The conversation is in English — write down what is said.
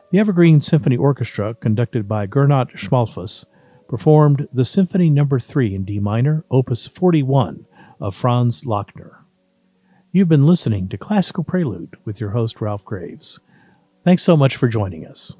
The Evergreen Symphony Orchestra, conducted by Gernot Schmalfuss, performed the Symphony No. 3 in D minor, Opus 41 of Franz Lachner. You've been listening to Classical Prelude with your host, Ralph Graves. Thanks so much for joining us.